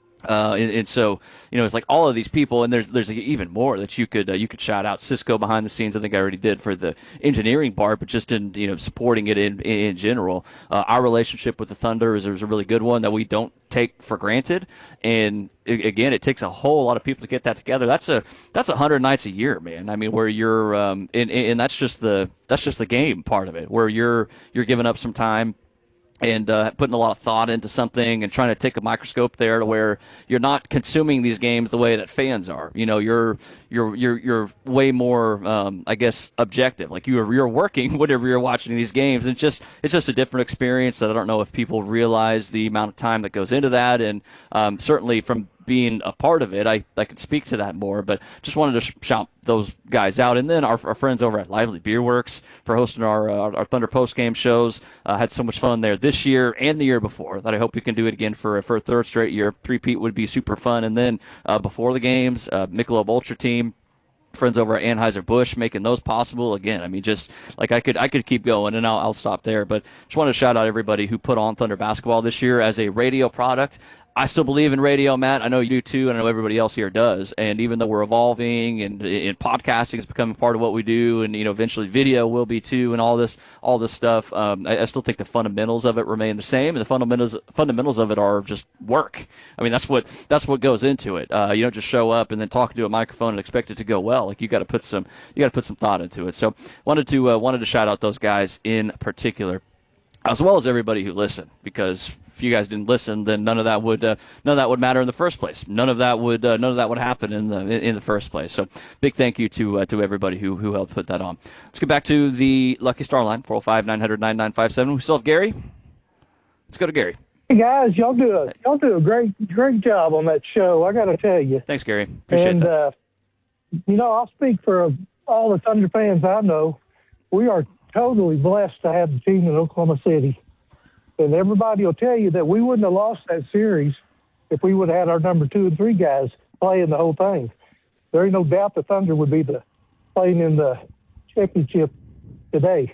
Speaker 1: And so, it's like all of these people, and there's even more that you could shout out. Cisco behind the scenes, I think I already did for the engineering part, but just in supporting it in general. Our relationship with the Thunder is a really good one that we don't take for granted, and again, it takes a whole lot of people to get that together. That's 100 nights a year, man. I mean, where you're and that's just the game part of it, where you're giving up some time and putting a lot of thought into something and trying to take a microscope there to where you're not consuming these games the way that fans are. You're way more, I guess, objective. Like you're working whenever you're watching these games, and it's just a different experience that I don't know if people realize the amount of time that goes into that. And certainly from being a part of it, I could speak to that more, but just wanted to shout those guys out. And then our friends over at Lively Beer Works for hosting our Thunder post-game shows. Had so much fun there this year and the year before that I hope we can do it again for a third straight year. Three-peat would be super fun. And then before the games, Michelob Ultra team, friends over at Anheuser-Busch making those possible. Again, I mean, just like I could keep going, and I'll stop there. But just want to shout out everybody who put on Thunder basketball this year as a radio product. I still believe in radio, Matt. I know you do too, and I know everybody else here does. And even though we're evolving and podcasting is becoming part of what we do, and eventually video will be too, and all this stuff, I still think the fundamentals of it remain the same, and the fundamentals of it are just work. I mean, that's what goes into it. You don't just show up and then talk into a microphone and expect it to go well. Like you got to put some thought into it. So wanted to shout out those guys in particular, as well as everybody who listened, because if you guys didn't listen, then none of that would matter in the first place. None of that would happen in the first place. So big thank you to everybody who helped put that on. Let's get back to the Lucky Star line, 405-900-9957. We still have Gary. Let's go to Gary.
Speaker 4: Hey guys, y'all do a great job on that show. I got to tell you.
Speaker 1: Thanks, Gary. Appreciate that.
Speaker 4: I'll speak for all the Thunder fans I know. We are totally blessed to have the team in Oklahoma City. And everybody will tell you that we wouldn't have lost that series if we would have had our number 2 and 3 guys playing the whole thing. There ain't no doubt the Thunder would be playing in the championship today.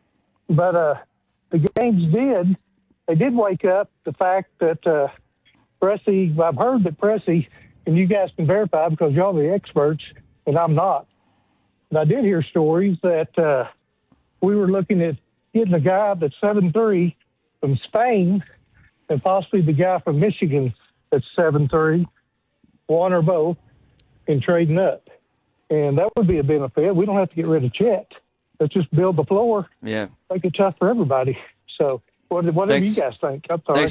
Speaker 4: But the games did wake up the fact that Pressey, I've heard that Pressey, and you guys can verify because y'all are the experts, and I'm not. And I did hear stories that we were looking at getting a guy that's 7'3", from Spain, and possibly the guy from Michigan that's 7'3", one or both, and trading up. And that would be a benefit. We don't have to get rid of Chet. Let's just build the floor.
Speaker 1: Yeah.
Speaker 4: Make it tough for everybody. So whatever you guys think. I'm sorry.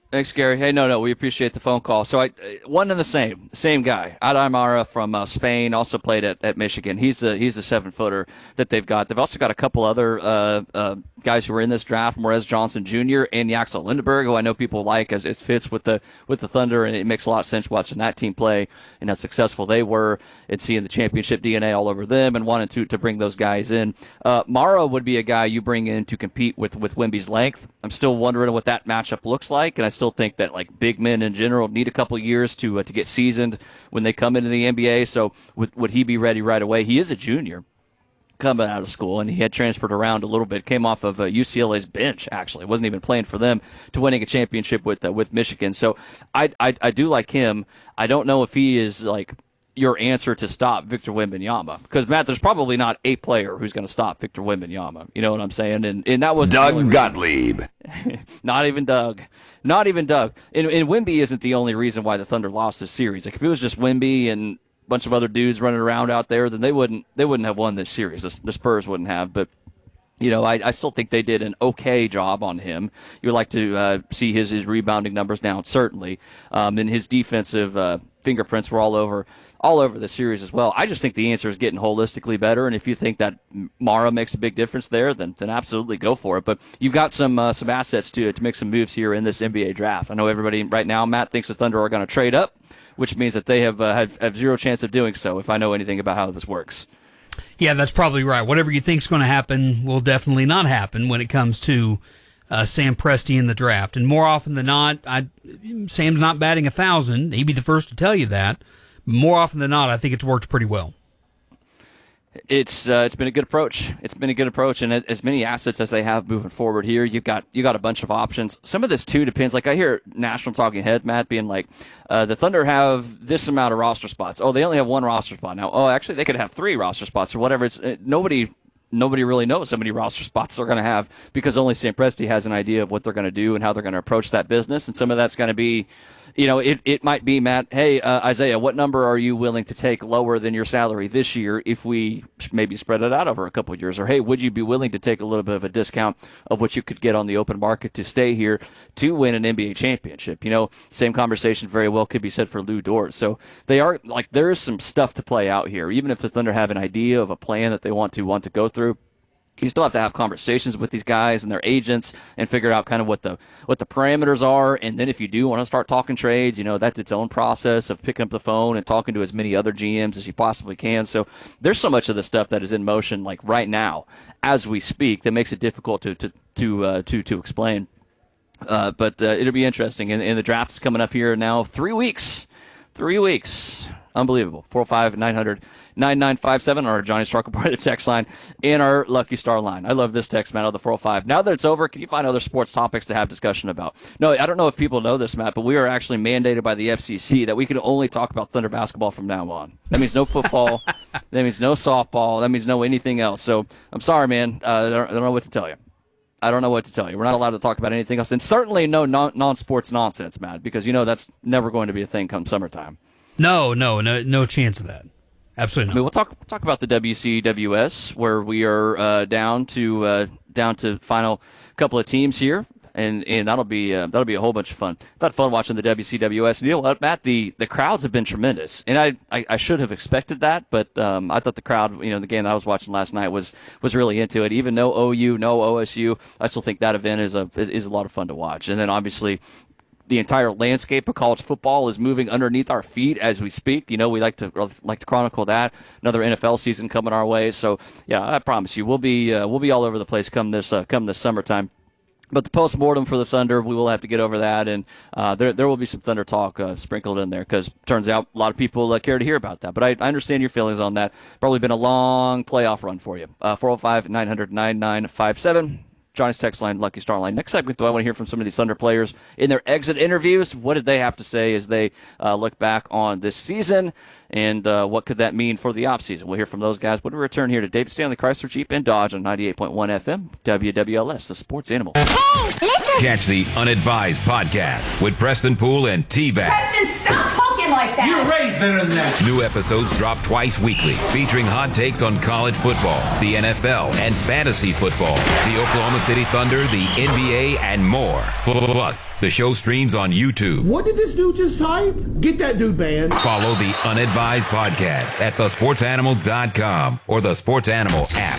Speaker 1: Thanks, Gary. Hey, no, we appreciate the phone call. So one and the same guy. Adaimara from Spain also played at Michigan. He's the 7-footer that they've got. They've also got a couple other guys who were in this draft, Morez Johnson Jr. and Yaxel Lindeberg, who I know people like as it fits with the Thunder, and it makes a lot of sense watching that team play and how successful they were and seeing the championship DNA all over them and wanting to bring those guys in. Mara would be a guy you bring in to compete with Wemby's length. I'm still wondering what that matchup looks like, and I still think that like big men in general need a couple years to get seasoned when they come into the NBA. So would he be ready right away? He is a junior coming out of school, and he had transferred around a little bit. Came off of UCLA's bench, actually. Wasn't even playing for them, to winning a championship with Michigan. So I do like him. I don't know if he is like your answer to stop Victor Wembanyama, because Matt, there's probably not a player who's going to stop Victor Wembanyama. You know what I'm saying? And that was
Speaker 3: Doug Gottlieb.
Speaker 1: Not even Doug. And Wemby isn't the only reason why the Thunder lost this series. Like if it was just Wemby and a bunch of other dudes running around out there, then they wouldn't have won this series. The Spurs wouldn't have, but. You know, I still think they did an okay job on him. You would like to see his rebounding numbers down, certainly, and his defensive fingerprints were all over the series as well. I just think the answer is getting holistically better, and if you think that Mara makes a big difference there, then absolutely go for it. But you've got some assets to make some moves here in this NBA draft. I know everybody right now, Matt, thinks the Thunder are going to trade up, which means that they have zero chance of doing so. If I know anything about how this works.
Speaker 2: Yeah, that's probably right. Whatever you think's going to happen will definitely not happen when it comes to Sam Presti in the draft. And more often than not, Sam's not batting 1,000. He'd be the first to tell you that. More often than not, I think it's worked pretty well.
Speaker 1: It's been a good approach. And as many assets as they have moving forward here, you got a bunch of options. Some of this too depends. Like I hear national talking head Matt being like, the Thunder have this amount of roster spots. Oh, they only have one roster spot now. Oh, actually, they could have 3 roster spots or whatever. It's nobody really knows how many roster spots they're going to have, because only Sam Presti has an idea of what they're going to do and how they're going to approach that business. And some of that's going to be, you know, it might be, Matt, hey, Isaiah, what number are you willing to take lower than your salary this year if we maybe spread it out over a couple of years? Or, hey, would you be willing to take a little bit of a discount of what you could get on the open market to stay here to win an NBA championship? You know, same conversation very well could be said for Lou Dort. So they are, like, there is some stuff to play out here. Even if the Thunder have an idea of a plan that they want to go through, you still have to have conversations with these guys and their agents and figure out kind of what the parameters are. And then if you do want to start talking trades, you know, that's its own process of picking up the phone and talking to as many other GMs as you possibly can. So there's so much of the stuff that is in motion, like right now, as we speak, that makes it difficult to explain. But it'll be interesting. And the draft is coming up here now. 3 weeks. 3 weeks. Unbelievable. 405-900-9957 on our Johnny Strucker part of the text line and our Lucky Star line. I love this text, Matt, on the 405. Now that it's over, can you find other sports topics to have discussion about? No, I don't know if people know this, Matt, but we are actually mandated by the FCC that we can only talk about Thunder basketball from now on. That means no football. That means no softball. That means no anything else. So I'm sorry, man. I don't know what to tell you. We're not allowed to talk about anything else. And certainly no non-sports nonsense, Matt, because you know that's never going to be a thing come summertime.
Speaker 2: No chance of that. Absolutely not.
Speaker 1: I mean, we'll talk about the WCWS, where we are down to final couple of teams here, and that'll be a whole bunch of fun. I've had fun watching the WCWS. And you know what, Matt? The crowds have been tremendous, and I should have expected that, but I thought the crowd, you know, the game that I was watching last night was really into it. Even no OU, no OSU, I still think that event is a lot of fun to watch. And then obviously, the entire landscape of college football is moving underneath our feet as we speak. You know, we like to chronicle that. Another NFL season coming our way. So yeah, I promise you, we'll be all over the place come this summertime. But the postmortem for the Thunder, we will have to get over that, and there will be some Thunder talk sprinkled in there, because turns out a lot of people care to hear about that. But I understand your feelings on that. Probably been a long playoff run for you. 405-900-9957. Johnny's text line, Lucky Star line. Next segment, though, I want to hear from some of these Thunder players in their exit interviews. What did they have to say as they look back on this season, and what could that mean for the offseason? We'll hear from those guys when we return here to David Stanley Chrysler Jeep and Dodge on 98.1 FM, WWLS, the sports animal.
Speaker 3: Catch the Unadvised podcast with Preston Poole and T-Bag.
Speaker 28: Preston, stop talking like
Speaker 5: like that.
Speaker 9: You were raised better than that.
Speaker 10: New episodes drop twice weekly, featuring hot takes on college football, the NFL, and fantasy football, the Oklahoma City Thunder, the NBA, and more. Plus, the show streams on YouTube.
Speaker 11: What did this dude just type? Get that dude banned.
Speaker 10: Follow the Unadvised Podcast at thesportsanimal.com or the Sports Animal app.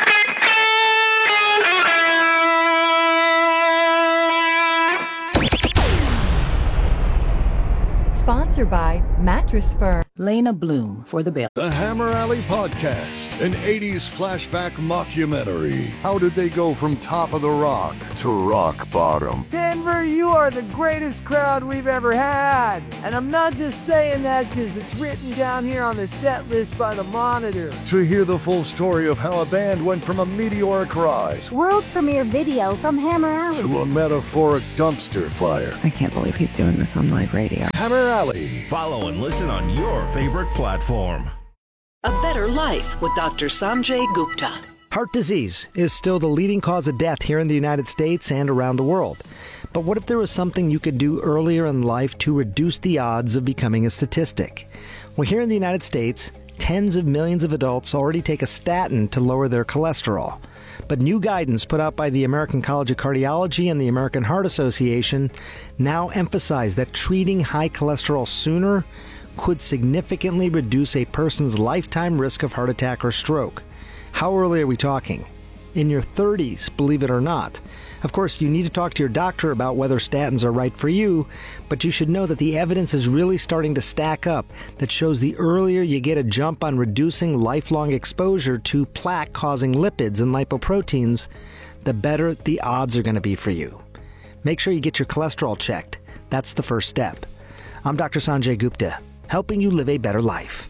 Speaker 31: Sponsored by Mattress Firm.
Speaker 12: Lena Bloom for the bill.
Speaker 13: The Hammer Alley Podcast, an 80s flashback mockumentary. How did they go from top of the rock to rock bottom?
Speaker 14: Denver, you are the greatest crowd we've ever had. And I'm not just saying that because it's written down here on the set list by the Monitor.
Speaker 13: To hear the full story of how a band went from a meteoric rise,
Speaker 15: world premiere video from Hammer Alley,
Speaker 13: to a metaphoric dumpster fire.
Speaker 12: I can't believe he's doing this on live radio.
Speaker 13: Hammer Alley.
Speaker 16: Follow and listen on your favorite platform.
Speaker 17: A Better Life with Dr. Sanjay Gupta.
Speaker 18: Heart disease is still the leading cause of death here in the United States and around the world. But what if there was something you could do earlier in life to reduce the odds of becoming a statistic? Well, here in the United States, tens of millions of adults already take a statin to lower their cholesterol. But new guidance put out by the American College of Cardiology and the American Heart Association now emphasize that treating high cholesterol sooner could significantly reduce a person's lifetime risk of heart attack or stroke. How early are we talking? In your 30s, believe it or not. Of course, you need to talk to your doctor about whether statins are right for you, but you should know that the evidence is really starting to stack up that shows the earlier you get a jump on reducing lifelong exposure to plaque-causing lipids and lipoproteins, the better the odds are going to be for you. Make sure you get your cholesterol checked. That's the first step. I'm Dr. Sanjay Gupta, helping you live a better life.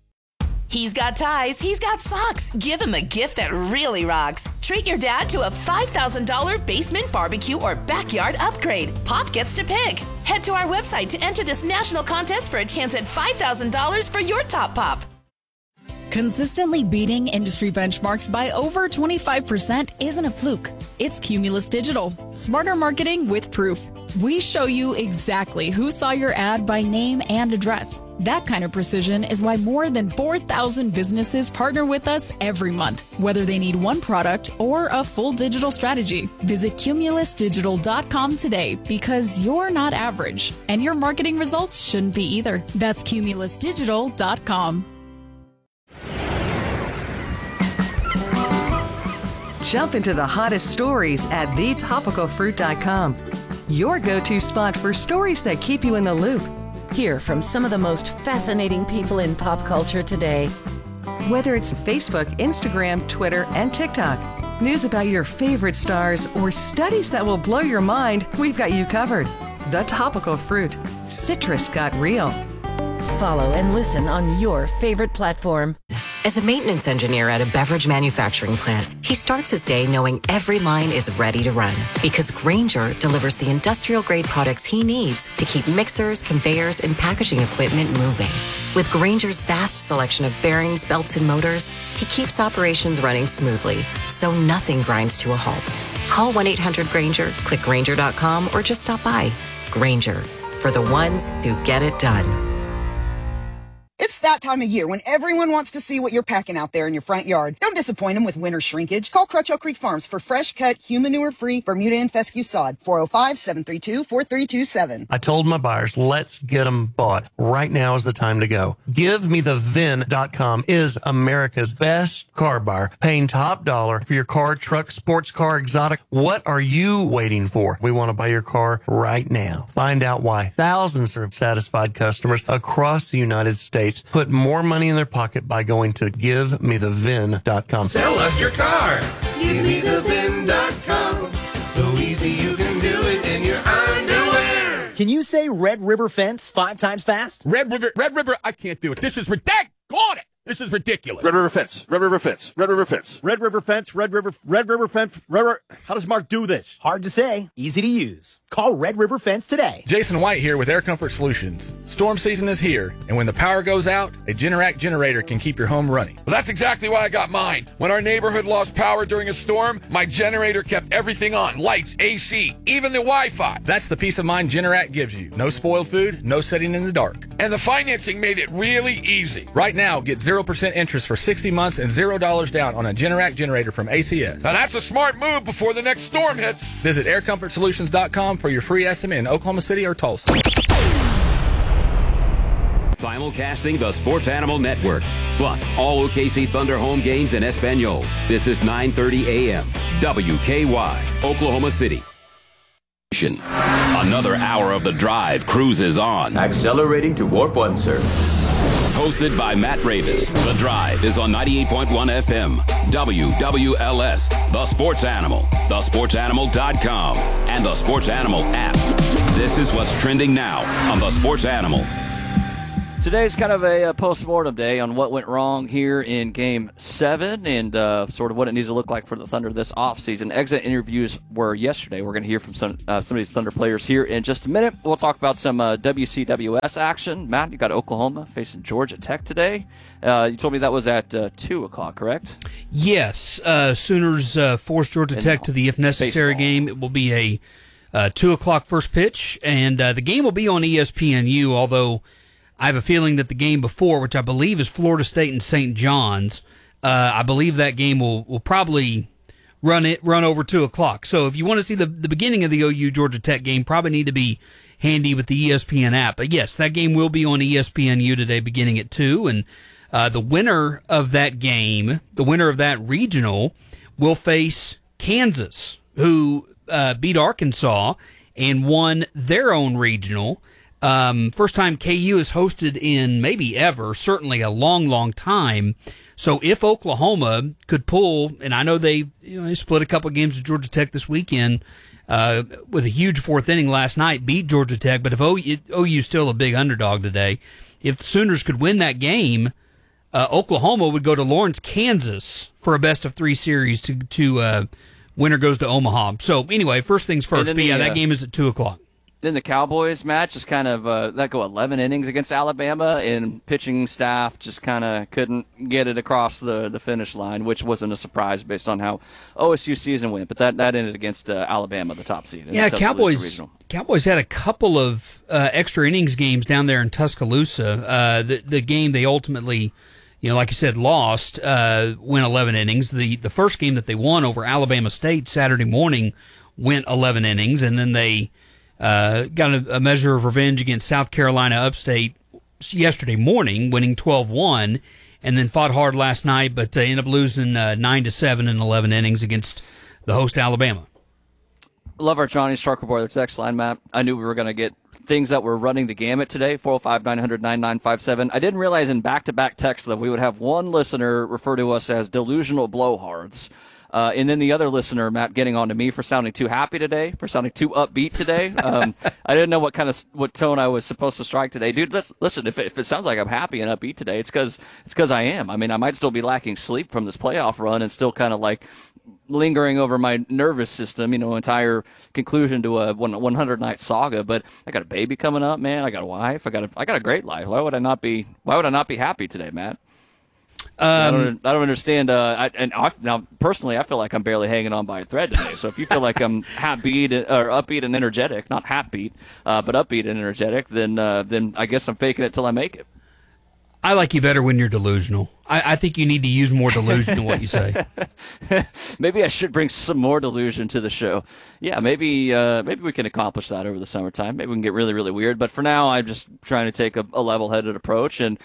Speaker 19: He's got ties, he's got socks. Give him a gift that really rocks. Treat your dad to a $5,000 basement barbecue or backyard upgrade. Pop gets to pick. Head to our website to enter this national contest for a chance at $5,000 for your top pop.
Speaker 20: Consistently beating industry benchmarks by over 25% isn't a fluke. It's Cumulus Digital. Smarter marketing with proof. We show you exactly who saw your ad by name and address. That kind of precision is why more than 4,000 businesses partner with us every month, whether they need one product or a full digital strategy. Visit cumulusdigital.com today because you're not average, and your marketing results shouldn't be either. That's cumulusdigital.com.
Speaker 21: Jump into the hottest stories at thetopicalfruit.com. Your go-to spot for stories that keep you in the loop.
Speaker 31: Hear from some of the most fascinating people in pop culture today.
Speaker 21: Whether it's Facebook, Instagram, Twitter, and TikTok, news about your favorite stars, or studies that will blow your mind, we've got you covered. The Topical Fruit. Citrus got real.
Speaker 31: Follow and listen on your favorite platform.
Speaker 22: As a maintenance engineer at a beverage manufacturing plant, he starts his day knowing every line is ready to run because Grainger delivers the industrial-grade products he needs to keep mixers, conveyors, and packaging equipment moving. With Grainger's vast selection of bearings, belts, and motors, he keeps operations running smoothly, so nothing grinds to a halt. Call 1-800-GRAINGER, click Grainger.com, or just stop by. Grainger, for the ones who get it done.
Speaker 23: It's that time of year when everyone wants to see what you're packing out there in your front yard. Don't disappoint them with winter shrinkage. Call Crutcho Creek Farms for fresh cut, human manure-free Bermuda and fescue sod. 405-732-4327.
Speaker 37: I told my buyers, let's get them bought. Right now is the time to go. GiveMeTheVin.com is America's best car buyer, paying top dollar for your car, truck, sports car, exotic. What are you waiting for? We want to buy your car right now. Find out why thousands of satisfied customers across the United States put more money in their pocket by going to GiveMeTheVin.com.
Speaker 38: Sell us your car. GiveMeTheVin.com. So easy you can do it in your underwear.
Speaker 39: Can you say Red River Fence 5 times fast?
Speaker 40: Red River, I can't do it. This is ridiculous. Got it.
Speaker 2: This is ridiculous.
Speaker 4: Red River Fence. Red River Fence. Red River Fence.
Speaker 2: Red River Fence. Red River Fence. How does Mark do this?
Speaker 5: Hard to say. Easy to use. Call Red River Fence today.
Speaker 6: Jason White here with Air Comfort Solutions. Storm season is here, and when the power goes out, a Generac generator can keep your home running.
Speaker 7: Well, that's exactly why I got mine. When our neighborhood lost power during a storm, my generator kept everything on. Lights, AC, even the Wi-Fi.
Speaker 6: That's the peace of mind Generac gives you. No spoiled food, no sitting in the dark.
Speaker 7: And the financing made it really easy.
Speaker 6: Right now, get 0% interest for 60 months and $0 down on a Generac generator from ACS.
Speaker 7: Now that's a smart move before the next storm hits.
Speaker 6: Visit aircomfortsolutions.com for your free estimate in Oklahoma City or Tulsa.
Speaker 3: Simulcasting the Sports Animal Network. Plus, all OKC Thunder home games in Espanol. This is 9:30 a.m. WKY, Oklahoma City. Another hour of The Drive cruises on.
Speaker 8: Accelerating to warp 1, sir.
Speaker 3: Hosted by Matt Ravis. The Drive is on 98.1 FM. WWLS, The Sports Animal, thesportsanimal.com, and the Sports Animal app. This is what's trending now on The Sports Animal.
Speaker 1: Today's kind of a post-mortem day on what went wrong here in Game 7 and sort of what it needs to look like for the Thunder this offseason. Exit interviews were yesterday. We're going to hear from some of these Thunder players here in just a minute. We'll talk about some WCWS action. Matt, you got Oklahoma facing Georgia Tech today. You told me that was at 2 o'clock, correct?
Speaker 9: Yes. Sooners force Georgia Tech to the if necessary game. It will be a 2 o'clock first pitch, and the game will be on ESPNU, although I have a feeling that the game before, which I believe is Florida State and St. John's, I believe that game will probably run over 2 o'clock. So if you want to see the beginning of the OU Georgia Tech game, probably need to be handy with the ESPN app. But yes, that game will be on ESPNU today beginning at 2. And the winner of that game, the winner of that regional, will face Kansas, who beat Arkansas and won their own regional. First time KU is hosted in maybe ever, certainly a long, long time. So if Oklahoma could pull, and I know they split a couple of games with Georgia Tech this weekend with a huge fourth inning last night, beat Georgia Tech, but if OU's still a big underdog today, if the Sooners could win that game, Oklahoma would go to Lawrence, Kansas for a best-of-3 series to winner goes to Omaha. So anyway, first things first, but that game is at 2 o'clock.
Speaker 1: Then the Cowboys match is kind of that go 11 innings against Alabama, and pitching staff just kind of couldn't get it across the finish line, which wasn't a surprise based on how OSU season went. But that ended against Alabama, the top seed.
Speaker 9: Yeah, Cowboys had a couple of extra innings games down there in Tuscaloosa. The game they ultimately, like you said, lost, went 11 innings. The first game that they won over Alabama State Saturday morning went 11 innings, and then they got a measure of revenge against South Carolina Upstate yesterday morning, winning 12-1, and then fought hard last night, but ended up losing 9-7 in 11 innings against the host Alabama.
Speaker 1: Love our Johnny's Trucker Boiler text line, Matt. I knew we were going to get things that were running the gamut today, 405-900-9957. I didn't realize in back-to-back texts that we would have one listener refer to us as delusional blowhards. And then the other listener, Matt, getting on to me for sounding too happy today, for sounding too upbeat today. I didn't know what tone I was supposed to strike today. Dude, listen, if it sounds like I'm happy and upbeat today, it's because I am. I mean, I might still be lacking sleep from this playoff run and still kind of like lingering over my nervous system, entire conclusion to a 100-night saga. But I got a baby coming up, man. I got a wife. I got a great life. Why would I not be happy today, Matt? I don't understand. Now, personally, I feel like I'm barely hanging on by a thread today. So if you feel like I'm upbeat and energetic, not half-beat, but upbeat and energetic, then I guess I'm faking it till I make it.
Speaker 9: I like you better when you're delusional. I think you need to use more delusion in what you say.
Speaker 1: Maybe I should bring some more delusion to the show. Yeah, maybe we can accomplish that over the summertime. Maybe we can get really, really weird. But for now, I'm just trying to take a level-headed approach, and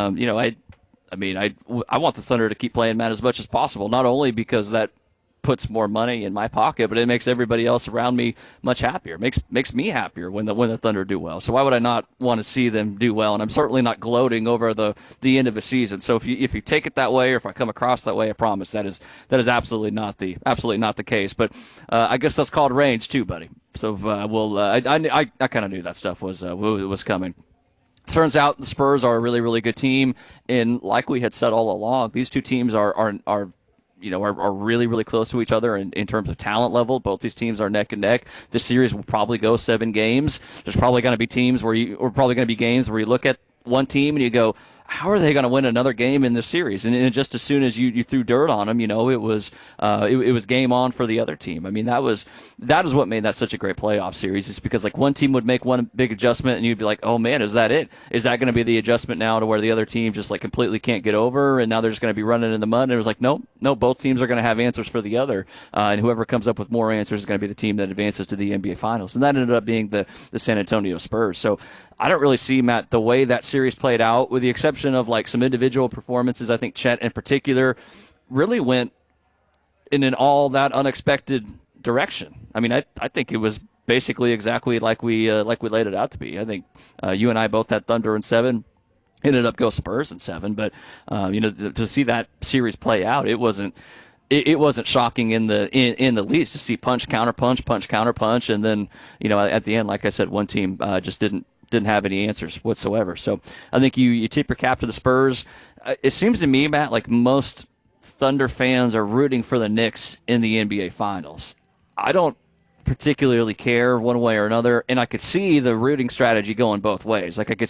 Speaker 1: I want the Thunder to keep playing, Matt, as much as possible, not only because that puts more money in my pocket, but it makes everybody else around me much happier. Makes me happier when the Thunder do well. So why would I not want to see them do well? And I'm certainly not gloating over the end of a season. So if you take it that way, or if I come across that way, I promise that is absolutely not the case. But I guess that's called range too, buddy. So I kind of knew that stuff was coming. turns out the Spurs are a really, really good team, and like we had said all along, these two teams are really, really close to each other in terms of talent level. Both these teams are neck and neck. This series will probably go 7 games. There's probably going to be games where you look at one team and you go, how are they going to win another game in this series? And just as soon as you threw dirt on them, it was game on for the other team. I mean, that is what made that such a great playoff series. It's because like one team would make one big adjustment and you'd be like, oh man, is that it? Is that going to be the adjustment now to where the other team just like completely can't get over and now they're just going to be running in the mud? And it was like, no, both teams are going to have answers for the other, and whoever comes up with more answers is going to be the team that advances to the NBA Finals. And that ended up being the San Antonio Spurs. So I don't really see, Matt, the way that series played out, with the exception of like some individual performances. I think Chet in particular really went in an all that unexpected direction. I mean, I think it was basically exactly like we laid it out to be. I think you and I both had Thunder in 7. Ended up go Spurs in 7, but to see that series play out, it wasn't shocking in the least to see punch counter punch, and then at the end, like I said, one team just didn't have any answers whatsoever. So I think you tip your cap to the Spurs. It seems to me, Matt, like most Thunder fans are rooting for the Knicks in the NBA Finals. I don't particularly care one way or another, and I could see the rooting strategy going both ways. Like I could